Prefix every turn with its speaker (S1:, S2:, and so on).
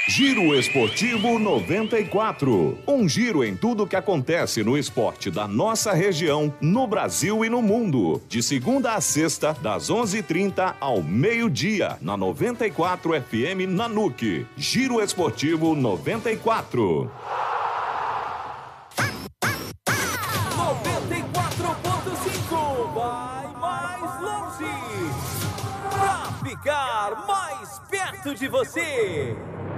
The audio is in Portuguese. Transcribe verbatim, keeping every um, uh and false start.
S1: Giro Esportivo noventa e quatro. Um giro em tudo que acontece no esporte da nossa região, no Brasil e no mundo. De segunda a sexta, das onze e trinta ao meio-dia, na noventa e quatro F M Nanuque. Giro Esportivo noventa e quatro.
S2: noventa e quatro ponto cinco. Vai mais longe. Pra ficar mais perto de você.